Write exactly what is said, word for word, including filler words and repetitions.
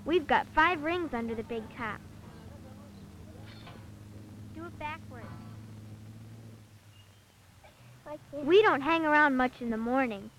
We've got five rings under the big top. Do it backwards. We don't hang around much in the morning.